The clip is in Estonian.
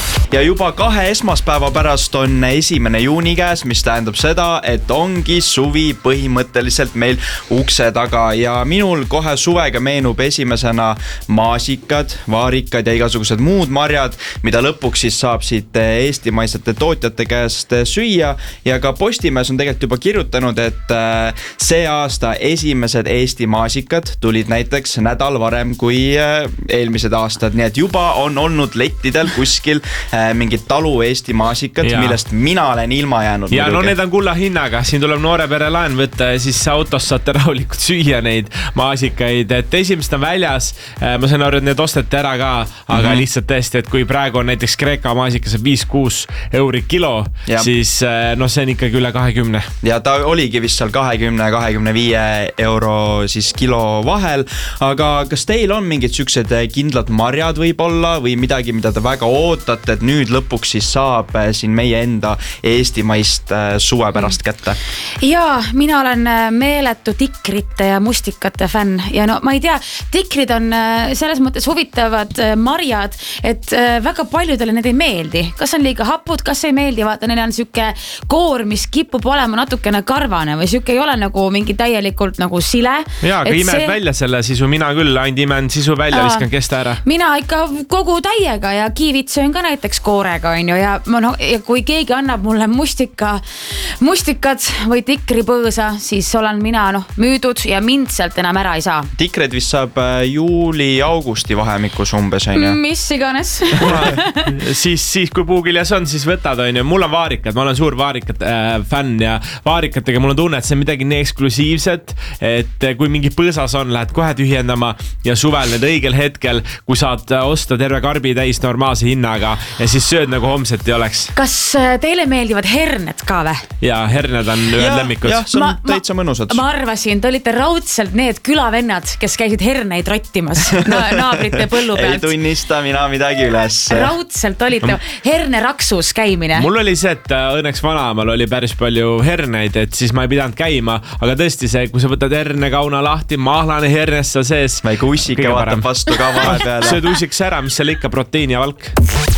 Ja juba 2 esmaspäeva pärast on 1. juuni käes, mis tähendab seda, et ongi suvi põhimõtteliselt meil ukse taga ja minul kohe suvega meenub esimesena maasikad, vaarikad ja igasugused muud marjad, mida lõpuks siis saab siit eestimaisete tootjate käest süüa ja ka Postimees on tegelikult juba kirjutanud, et see aasta esimesed Eesti maasikad tulid näiteks nädal varem kui eelmised aastad, nii et juba on olnud lettidel kuskil mingid talu Eesti maasikad, millest mina olen ilma jäänud. Ja no need on kulla hinnaga, siin tuleb noore pere laen võtta ja siis autos saate rahulikult süüa neid maasikaid, et esimesed on väljas, ma saan aru, et need ostete ära ka, aga lihtsalt tõesti, et kui praegu on näiteks Kreeka maasikas 5-6 euri kilo, siis no see on ikkagi üle 20. Ja ta oligi vist seal 20-25 euro siis kilo vahel, aga kas teil on mingid süksed kindlad marjad võib-olla või midagi, mida te väga ootate, et nüüd lõpuks siis saab siin meie enda eestimaist suve pärast kätte? Jaa, mina olen meeletu tikrite ja mustikate fänn ja no ma ei tea, tikrid on selles mõttes huvitavad marjad, et väga paljudele need ei meeldi. Kas on liiga hapud, kas ei meeldi, vaata, neil on süke koor, mis kipub olema natukene karvane või süke ei ole nagu mingi täielikult nagu sile. Jaa, aga imed välja selle sisu, mina küll ainult imen sisu välja, viskan kesta ära. Mina ikka kogu täiega ja kiivit söön ka näiteks koorega on ju ja kui keegi annab mulle mustikad või tikripõõsa, siis olen mina müüdud ja mind sealt enam ära ei saa. Tikred vist saab juuli-augusti vahemikus umbes, on ju? Mis iganes. siis kui puugiljas on, siis võtad, on ju. Mul on vaarikad, ma olen suur vaarikat fänn ja vaarikatega mul on tunne, et see on midagi nii eksklusiivset, et kui mingi põõsas on, lähed kohe tühjendama ja suvel need õigel hetkel, kui saad osta terve karbi täis normaalse hinnaga ja siis sööd nagu homset ei oleks. Kas teile meeldivad herned ka või? Jaa, herned on ühed lemmikud. Jah, see on täitsa mõnusad. Ma arvasin, te olite raudselt need külavennad, kes käisid herneid rottimas naabrite põllu pealt. Ei tunnista mina midagi üles. Raudselt olite herneraksus käimine. Mul oli see, et õnneks vanaamal oli päris palju herneid, et siis ma ei pidanud käima, aga tõesti see, kui sa võtad hernekauna lahti, mahlane hernes seal sees. Väike ussike vaatab vastu ka vahe peale. Sööd ussiks ära, mis seal ikka proteiini ja valk.